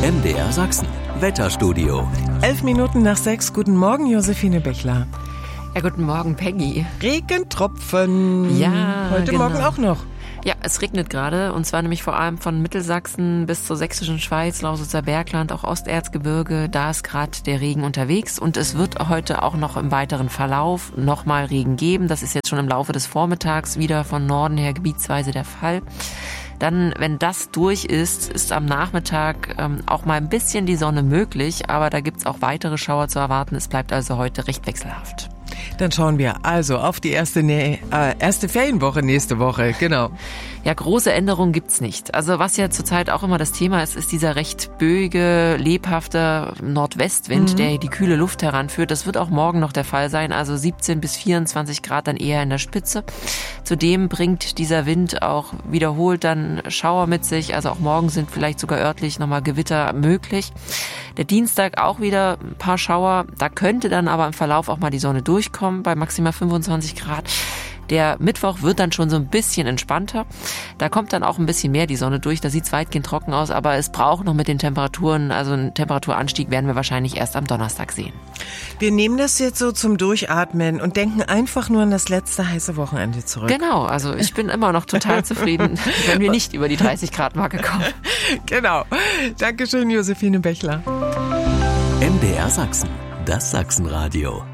MDR Sachsen, Wetterstudio. 5:11. Guten Morgen, Josephine Bechler. Ja, guten Morgen, Peggy. Regentropfen. Ja, heute genau. Morgen auch noch. Ja, es regnet gerade, und zwar nämlich vor allem von Mittelsachsen bis zur sächsischen Schweiz, Lausitzer Bergland, auch Osterzgebirge. Da ist gerade der Regen unterwegs, und es wird heute auch noch im weiteren Verlauf nochmal Regen geben. Das ist jetzt schon im Laufe des Vormittags wieder von Norden her gebietsweise der Fall. Dann, wenn das durch ist, ist am Nachmittag auch mal ein bisschen die Sonne möglich, aber da gibt's auch weitere Schauer zu erwarten. Es bleibt also heute recht wechselhaft. Dann schauen wir also auf die erste Ferienwoche nächste Woche, genau. Ja, große Änderungen gibt's nicht. Also was ja zurzeit auch immer das Thema ist, ist dieser recht böige, lebhafte Nordwestwind, der die kühle Luft heranführt. Das wird auch morgen noch der Fall sein, also 17 bis 24 Grad dann eher in der Spitze. Zudem bringt dieser Wind auch wiederholt dann Schauer mit sich, also auch morgen sind vielleicht sogar örtlich nochmal Gewitter möglich. Der Dienstag auch wieder ein paar Schauer, da könnte dann aber im Verlauf auch mal die Sonne durchkommen bei maximal 25 Grad. Der Mittwoch wird dann schon so ein bisschen entspannter. Da kommt dann auch ein bisschen mehr die Sonne durch. Da sieht es weitgehend trocken aus, aber es braucht noch mit den Temperaturen, also einen Temperaturanstieg werden wir wahrscheinlich erst am Donnerstag sehen. Wir nehmen das jetzt so zum Durchatmen und denken einfach nur an das letzte heiße Wochenende zurück. Genau, also ich bin immer noch total zufrieden, wenn wir nicht über die 30-Grad-Marke kommen. Genau. Dankeschön, Josephine Bechler. MDR Sachsen, das Sachsenradio.